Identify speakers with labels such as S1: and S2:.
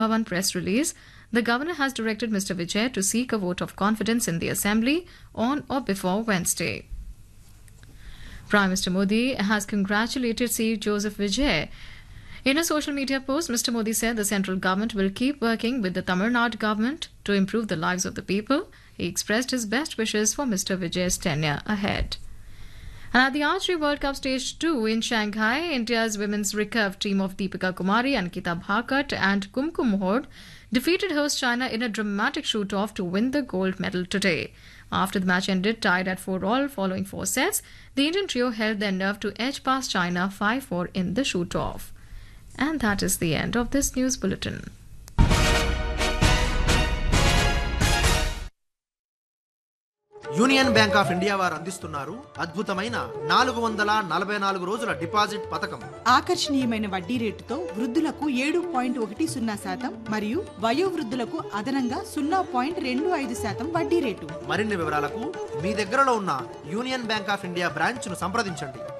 S1: One press release, the governor has directed Mr. Vijay to seek a vote of confidence in the assembly on or before Wednesday. Prime Minister Modi has congratulated C. Joseph Vijay. In a social media post, Mr. Modi said the central government will keep working with the Tamil Nadu government to improve the lives of the people. He expressed his best wishes for Mr. Vijay's tenure ahead. And at the Archery World Cup Stage 2 in Shanghai, India's women's recurve team of Deepika Kumari, Ankita Bhakat and Kumkum Horde defeated host China in a dramatic shoot-off to win the gold medal today. After the match ended tied at 4-all following 4 sets, the Indian trio held their nerve to edge past China 5-4 in the shoot-off. And that is the end of this news bulletin.
S2: Union bank of India వారు అందిస్తున్నారు అద్భుతమైన 444 రోజుల deposit పథకం.
S3: ఆకర్షణీయమైన వడ్డీ రేటుతో వృద్ధులకు 7.10% మరియు వయోవృద్ధులకు అదనంగా 0.25% వడ్డీ రేటు.
S2: మరిన్ని వివరాలకు మీ దగ్గరలో ఉన్న union bank of India branch ను సంప్రదించండి.